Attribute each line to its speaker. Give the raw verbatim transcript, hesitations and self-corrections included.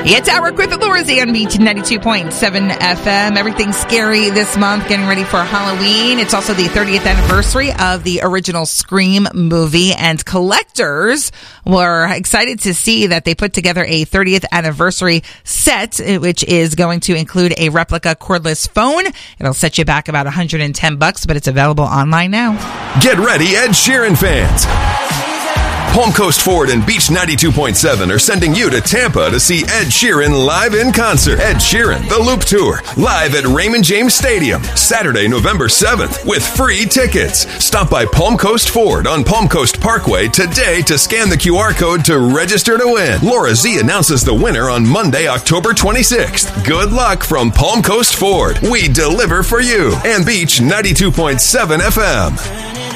Speaker 1: It's Hour Quick with Laura Z on Beach ninety-two point seven F M. Everything's scary this month, getting ready for Halloween. It's also the thirtieth anniversary of the original Scream movie, and collectors were excited to see that they put together a thirtieth anniversary set, which is going to include a replica cordless phone. It'll set you back about one hundred ten bucks, but it's available online now.
Speaker 2: Get ready, Ed Sheeran fans. Palm Coast Ford and Beach ninety-two point seven are sending you to Tampa to see Ed Sheeran live in concert. Ed Sheeran, The Loop Tour, live at Raymond James Stadium, Saturday, November seventh, with free tickets. Stop by Palm Coast Ford on Palm Coast Parkway today to scan the Q R code to register to win. Laura Z announces the winner on Monday, October twenty-sixth. Good luck from Palm Coast Ford. We deliver for you. And Beach ninety-two point seven F M.